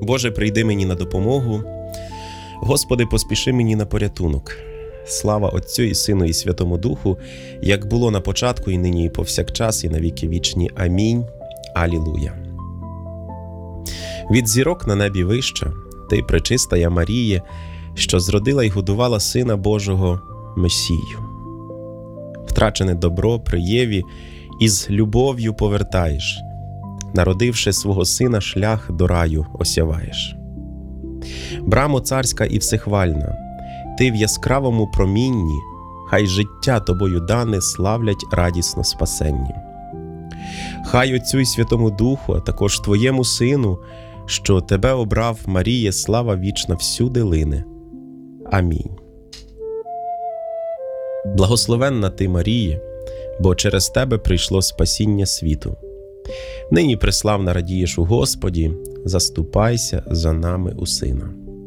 Боже, прийди мені на допомогу. Господи, поспіши мені на порятунок. Слава Отцю і Сину і Святому Духу, як було на початку, і нині, і повсякчас, і на віки вічні. Амінь. Алілуя. Від зірок на небі вища, ти, пречистая Маріє, що зродила й годувала Сина Божого Месію. Втрачене добро при Єві із любов'ю повертаєш, народивши свого Сина, шлях до раю осяваєш. Брамо царська і всехвальна, ти в яскравому промінні, хай життя тобою дане славлять радісно спасенні. Хай Отцю й Святому Духу, а також Твоєму Сину, що Тебе обрав, Маріє, слава вічна всюди лине. Амінь. Благословенна ти, Маріє, бо через Тебе прийшло спасіння світу. Нині преславна радієш у Господі, заступайся за нами у Сина.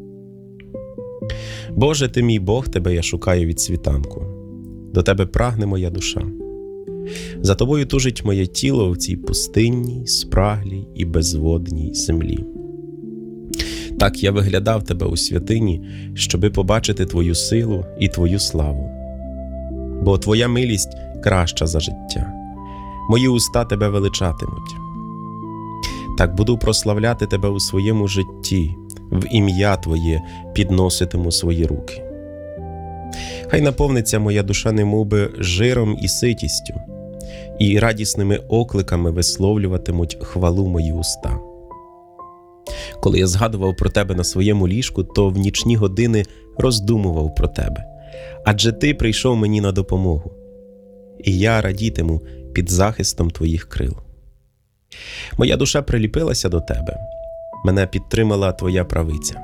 Боже, ти мій Бог, Тебе я шукаю від світанку. До Тебе прагне моя душа. За Тобою тужить моє тіло в цій пустинній, спраглій і безводній землі. Так я виглядав Тебе у святині, щоби побачити Твою силу і Твою славу. Бо Твоя милість краща за життя. Мої уста Тебе величатимуть. Так буду прославляти Тебе у своєму житті, в ім'я Твоє підноситиму свої руки. Хай наповниться моя душа немовби жиром і ситістю, і радісними окликами висловлюватимуть хвалу мої уста. Коли я згадував про Тебе на своєму ліжку, то в нічні години роздумував про Тебе, адже Ти прийшов мені на допомогу, і я радітиму під захистом Твоїх крил. Моя душа приліпилася до Тебе, мене підтримала Твоя правиця.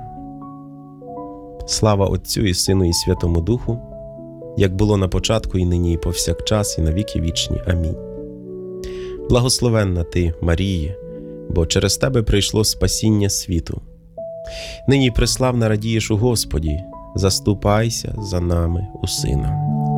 Слава Отцю і Сину і Святому Духу, як було на початку, і нині, і повсякчас, і на віки вічні. Амінь. Благословенна ти, Маріє, бо через Тебе прийшло спасіння світу. Нині преславна радієш у Господі, заступайся за нами у Сина.